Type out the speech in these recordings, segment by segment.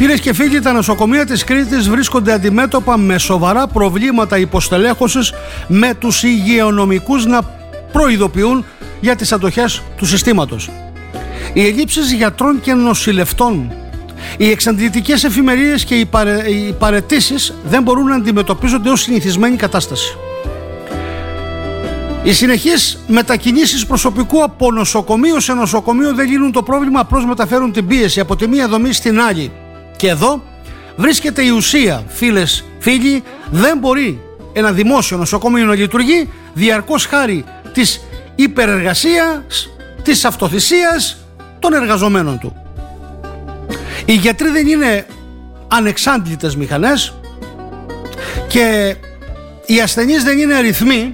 Φίλες και φίλοι, τα νοσοκομεία της Κρήτης βρίσκονται αντιμέτωπα με σοβαρά προβλήματα υποστελέχωσης, με τους υγειονομικούς να προειδοποιούν για τις αντοχές του συστήματος. Οι ελλείψεις γιατρών και νοσηλευτών, οι εξαντλητικές εφημερίες και οι παραιτήσεις δεν μπορούν να αντιμετωπίζονται ως συνηθισμένη κατάσταση. Οι συνεχείς μετακινήσεις προσωπικού από νοσοκομείο σε νοσοκομείο δεν λύνουν το πρόβλημα, απλώς μεταφέρουν την πίεση από τη μία δομή στην άλλη. Και εδώ βρίσκεται η ουσία, φίλες, φίλοι. Δεν μπορεί ένα δημόσιο νοσοκομείο να λειτουργεί διαρκώς χάρη της υπερεργασίας, της αυτοθυσίας των εργαζομένων του. Οι γιατροί δεν είναι ανεξάντλητες μηχανές και οι ασθενείς δεν είναι αριθμοί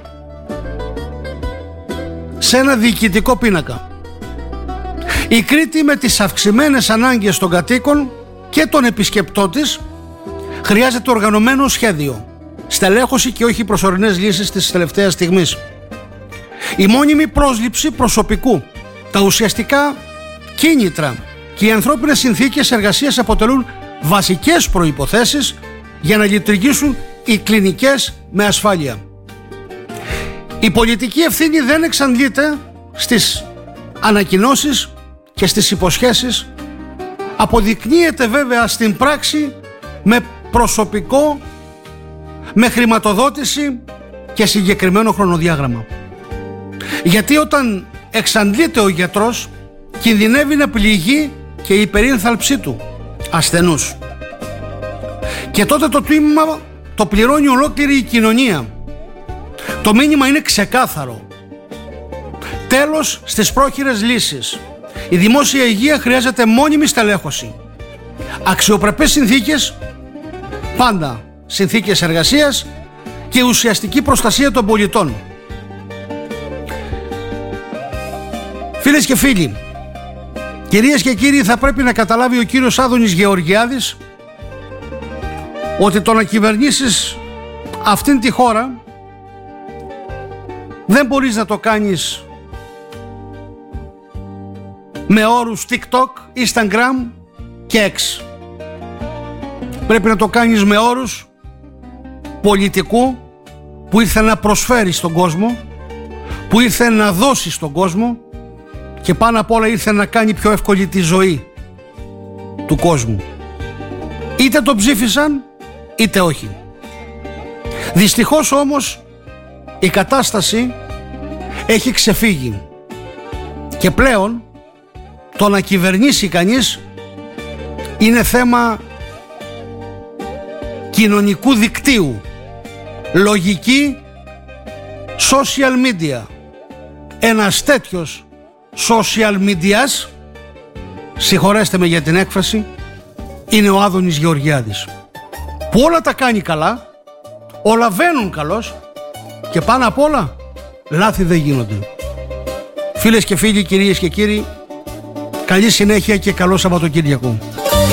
σε ένα διοικητικό πίνακα. Η Κρήτη, με τις αυξημένες ανάγκες των κατοίκων και των επισκεπτών της, χρειάζεται οργανωμένο σχέδιο, στελέχωση και όχι προσωρινές λύσεις της τελευταίας στιγμής. Η μόνιμη πρόσληψη προσωπικού, τα ουσιαστικά κίνητρα και οι ανθρώπινες συνθήκες εργασίας αποτελούν βασικές προϋποθέσεις για να λειτουργήσουν οι κλινικές με ασφάλεια. Η πολιτική ευθύνη δεν εξαντλείται στις ανακοινώσεις και στις υποσχέσεις, αποδεικνύεται βέβαια στην πράξη με προσωπικό, με χρηματοδότηση και συγκεκριμένο χρονοδιάγραμμα. Γιατί όταν εξαντλείται ο γιατρός, κινδυνεύει να πληγεί και η υπερήνθαλψή του ασθενούς. Και τότε το τίμημα το πληρώνει ολόκληρη η κοινωνία. Το μήνυμα είναι ξεκάθαρο. Τέλος στις πρόχειρες λύσεις. Η δημόσια υγεία χρειάζεται μόνιμη στελέχωση, αξιοπρεπές συνθήκες, πάντα συνθήκες εργασίας και ουσιαστική προστασία των πολιτών. Φίλες και φίλοι, κυρίες και κύριοι, θα πρέπει να καταλάβει ο κύριος Άδωνης Γεωργιάδης ότι το να κυβερνήσεις αυτήν τη χώρα δεν μπορείς να το κάνεις με όρους TikTok, Instagram και X. Πρέπει να το κάνεις με όρους πολιτικού που ήρθε να προσφέρει στον κόσμο, που ήρθε να δώσει στον κόσμο και πάνω απ' όλα ήρθε να κάνει πιο εύκολη τη ζωή του κόσμου. Είτε το ψήφισαν είτε όχι. Δυστυχώς όμως η κατάσταση έχει ξεφύγει και πλέον το να κυβερνήσει κανείς είναι θέμα κοινωνικού δικτύου, λογική social media. Ένας τέτοιος social medias, συγχωρέστε με για την έκφραση, είναι ο Άδωνης Γεωργιάδης, που όλα τα κάνει καλά, όλα βαίνουν καλώς και πάνω απ' όλα λάθη δεν γίνονται. Φίλες και φίλοι, κυρίες και κύριοι, καλή συνέχεια και καλό Σαββατοκύριακο.